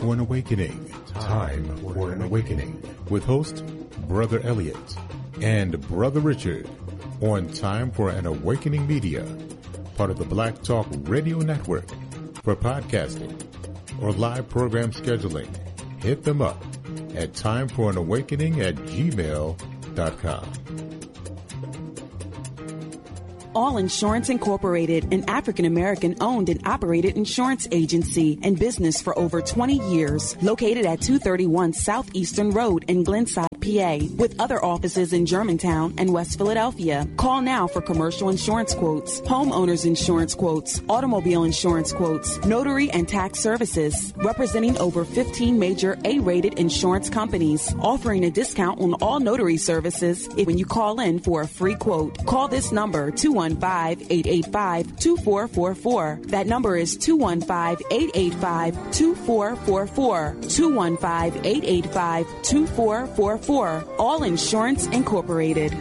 for an Awakening. Time for an Awakening. With host Brother Elliot and Brother Richard on Time for an Awakening Media, part of the Black Talk Radio Network. For podcasting or live program scheduling, hit them up at timeforanawakening@gmail.com. All Insurance Incorporated, an African-American owned and operated insurance agency and business for over 20 years, located at 231 Southeastern Road in Glenside, PA, with other offices in Germantown and West Philadelphia. Call now for commercial insurance quotes, homeowners insurance quotes, automobile insurance quotes, notary and tax services, representing over 15 major A-rated insurance companies, offering a discount on all notary services when you call in for a free quote. Call this number, 215-885-2444. That number is 215-885-2444. 215-885-2444. All Insurance Incorporated.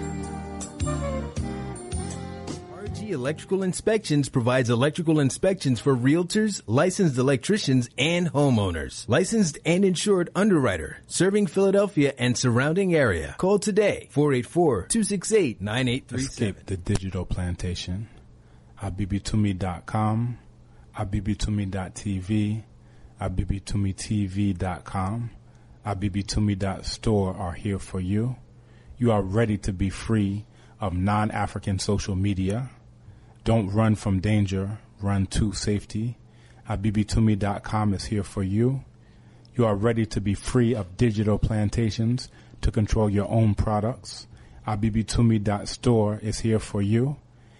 RG Electrical Inspections provides electrical inspections for realtors, licensed electricians, and homeowners. Licensed and insured underwriter, serving Philadelphia and surrounding area. Call today, 484-268-9837. Escape the digital plantation. abibitumi.com, abibitumi.tv, abibitumitv.com, abibitumi.store are here for you. You are ready to be free of non-African social media. Don't run from danger, run to safety. abibitumi.com is here for you. You are ready to be free of digital plantations to control your own products. abibitumi.store is here for you.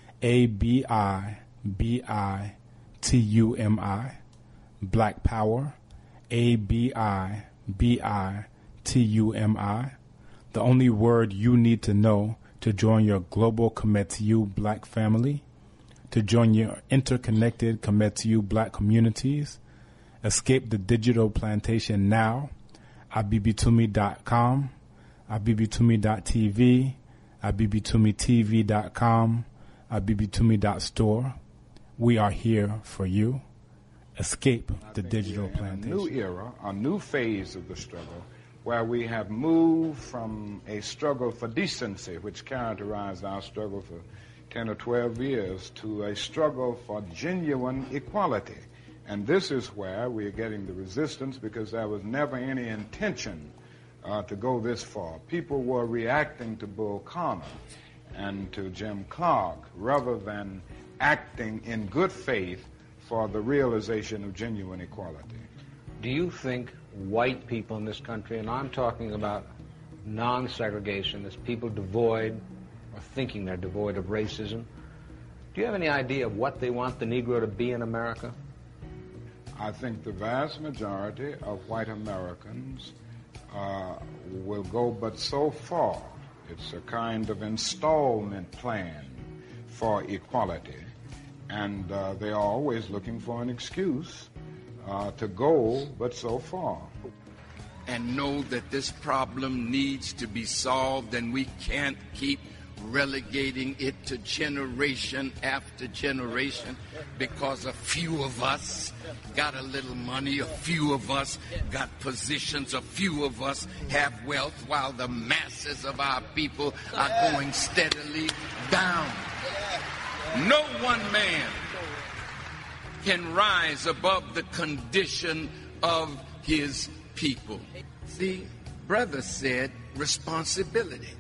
ABIBITUMI, Black Power, ABIBITUMI. The only word you need to know to join your global Kemetiu Black family, to join your interconnected Kemetiu Black communities. Escape the digital plantation now. abibitumi.com, abibitumi.tv, abibitumitv.com, abibitumi.store. We are here for you. Escape the digital plantation. A new era, a new phase of the struggle, where we have moved from a struggle for decency, which characterized our struggle for 10 or 12 years, to a struggle for genuine equality. And this is where we are getting the resistance, because there was never any intention to go this far. People were reacting to Bull Connor and to Jim Clark rather than acting in good faith for the realization of genuine equality. Do you think white people in this country, and I'm talking about non-segregationists, people devoid or thinking they're devoid of racism, do you have any idea of what they want the Negro to be in America? I think the vast majority of white Americans will go but so far. It's a kind of installment plan for equality. And they are always looking for an excuse to go but so far. And know that this problem needs to be solved, and we can't keep relegating it to generation after generation because a few of us got a little money, a few of us got positions, a few of us have wealth, while the masses of our people are going steadily down. No one man can rise above the condition of his people. See, brother said responsibility.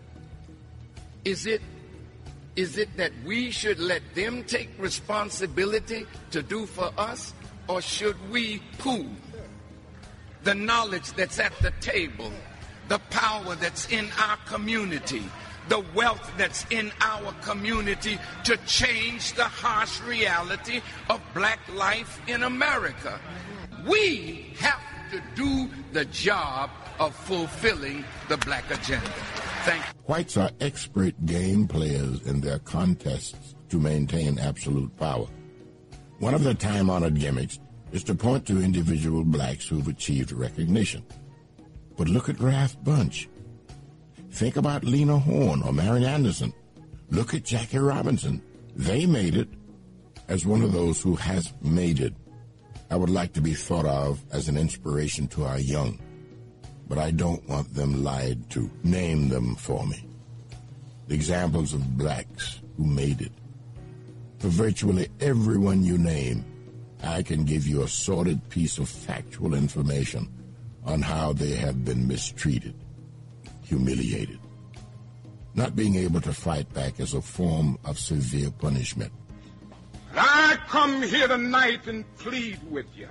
Is it that we should let them take responsibility to do for us, or should we pool the knowledge that's at the table, the power that's in our community, the wealth that's in our community to change the harsh reality of black life in America? We have to do the job of fulfilling the black agenda. Thank you. Whites are expert game players in their contests to maintain absolute power. One of their time-honored gimmicks is to point to individual blacks who've achieved recognition. But look at Ralph Bunche. Think about Lena Horne or Marian Anderson. Look at Jackie Robinson. They made it as one of those who has made it. I would like to be thought of as an inspiration to our young, but I don't want them lied to. Name them for me. The examples of blacks who made it. For virtually everyone you name, I can give you a sordid piece of factual information on how they have been mistreated, humiliated. Not being able to fight back is a form of severe punishment. I come here tonight and plead with you.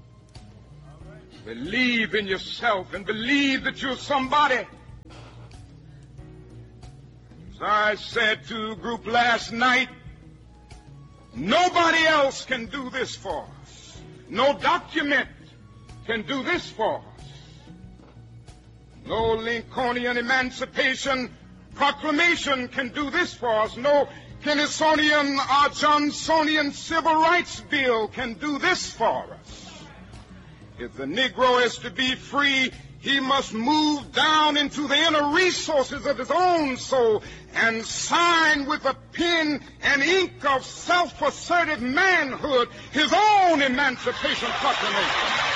Believe in yourself and believe that you're somebody. As I said to a group last night, nobody else can do this for us. No document can do this for us. No Lincolnian Emancipation Proclamation can do this for us. No Kennysonian or Johnsonian Civil Rights Bill can do this for us. If the Negro is to be free, he must move down into the inner resources of his own soul and sign with a pen and ink of self-assertive manhood his own Emancipation Proclamation.